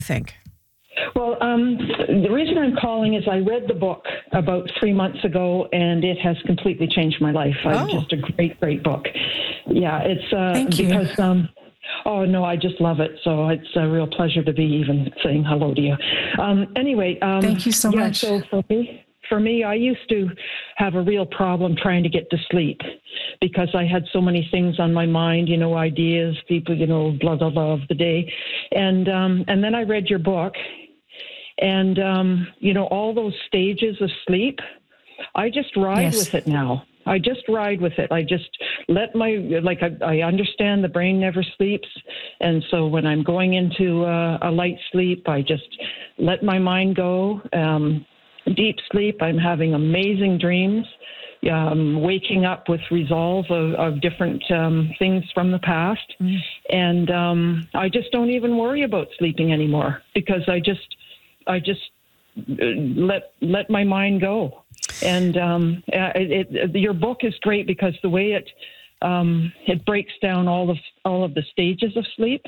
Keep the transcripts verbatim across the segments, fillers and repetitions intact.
think? Well, um, the reason I'm calling is I read the book about three months ago, and it has completely changed my life. Oh. It's just a great, great book. Yeah, it's uh, Thank you. because, um, oh, no, I just love it. So it's a real pleasure to be even saying hello to you. Um, anyway. Um, Thank you so yeah, much. So for me, for me, I used to have a real problem trying to get to sleep because I had so many things on my mind, you know, ideas, people, you know, blah, blah, blah of the day. And, um, and then I read your book. And, um, you know, all those stages of sleep, I just ride Yes. with it now. I just ride with it. I just let my, like, I, I understand the brain never sleeps. And so when I'm going into uh, a light sleep, I just let my mind go. Um, deep sleep, I'm having amazing dreams. Um, waking up with resolve of, of different um, things from the past. Mm. And um, I just don't even worry about sleeping anymore because I just, I just let let my mind go, and um, it, it, your book is great because the way it um, it breaks down all of all of the stages of sleep,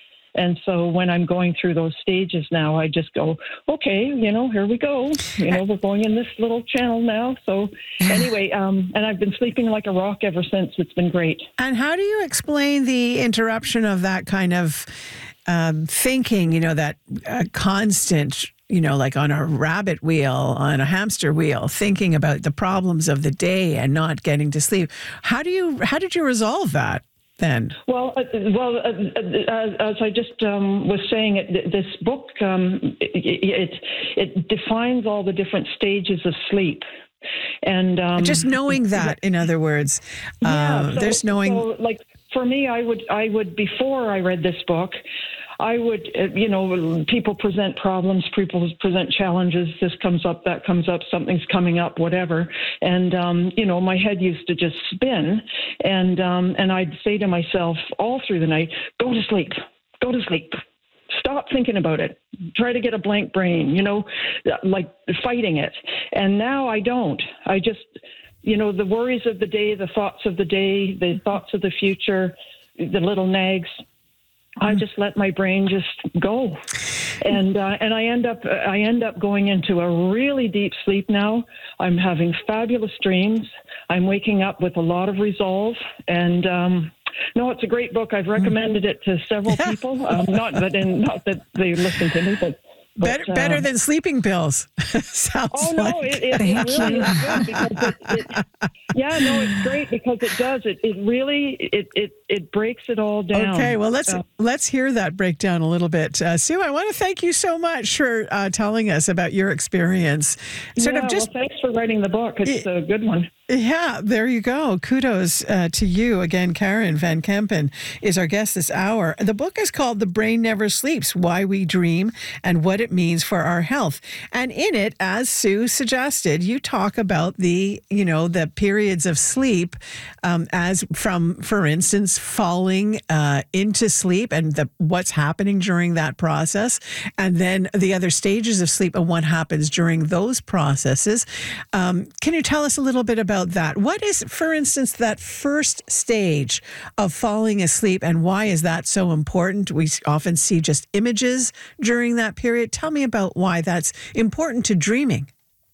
and so when I'm going through those stages now, I just go, okay, you know, here we go, you know, we're going in this little channel now. So anyway, um, and I've been sleeping like a rock ever since. It's been great. And how do you explain the interruption of that kind of Um, thinking, you know, that uh, constant, you know, like on a rabbit wheel, on a hamster wheel, thinking about the problems of the day and not getting to sleep. How do you, how did you resolve that then? Well, uh, well, uh, uh, as I just um, was saying, it, this book, um, it, it it defines all the different stages of sleep. And um, just knowing that, in other words, yeah, uh, so, there's knowing. So, like for me, I would, I would before I read this book, I would, uh, you know, people present problems, people present challenges. This comes up, that comes up, something's coming up, whatever. And um, you know, my head used to just spin, and um, and I'd say to myself all through the night, "Go to sleep, go to sleep." Stop thinking about it. Try to get a blank brain, you know, like fighting it. And now I don't. I just, you know, the worries of the day, the thoughts of the day, the thoughts of the future, the little nags, I just let my brain just go. And uh, and I end up I end up going into a really deep sleep now. I'm having fabulous dreams. I'm waking up with a lot of resolve. And um no, it's a great book. I've recommended it to several people. Um, not that in, not that they listen to me, but, but better, uh, better than sleeping pills. Sounds oh no, like. it, it, it really is good because it, it, yeah, no, it's great because it does. It it really it it it breaks it all down. Okay, well let's uh, let's hear that breakdown a little bit, uh, Sue. I want to thank you so much for uh, telling us about your experience. Sort yeah, of just. Well, thanks for writing the book. It's a good one. Yeah, there you go. Kudos uh, to you. Again, Karen Van Kempen is our guest this hour. The book is called The Brain Never Sleeps, Why We Dream and What It Means for Our Health. And in it, as Sue suggested, you talk about the, you know, the periods of sleep um, as from, for instance, falling uh, into sleep and the, what's happening during that process. And then the other stages of sleep and what happens during those processes. Um, can you tell us a little bit about that? What is, for instance, that first stage of falling asleep and why is that so important? We often see just images during that period. Tell me about why that's important to dreaming.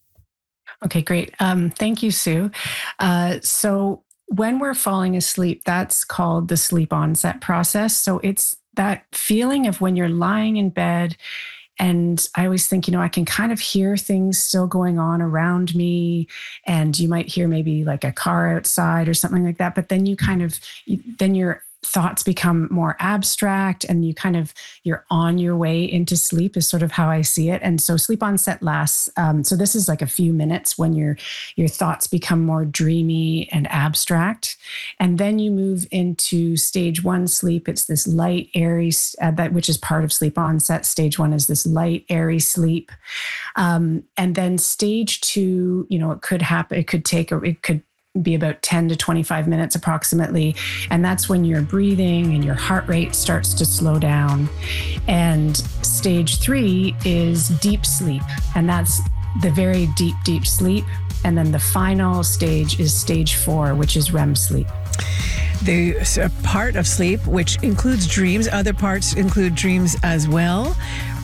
Okay, great. Um, thank you, Sue. Uh, so when we're falling asleep, that's called the sleep onset process. So it's that feeling of when you're lying in bed. And I always think, you know, I can kind of hear things still going on around me. And you might hear maybe like a car outside or something like that. But then you kind of, then your thoughts become more abstract and you kind of, you're on your way into sleep is sort of how I see it. And so sleep onset lasts. Um, so this is like a few minutes when your, your thoughts become more dreamy and abstract. And then you move into stage one sleep. It's this light, airy, uh, that which is part of sleep onset. Stage one is this light, airy sleep. Um, and then stage two, you know, it could happen, it could take, or it could be about ten to twenty-five minutes approximately. And that's when your breathing and your heart rate starts to slow down. And stage three is deep sleep. And that's the very deep, deep sleep. And then the final stage is stage four, which is R E M sleep. The part of sleep, which includes dreams, other parts include dreams as well.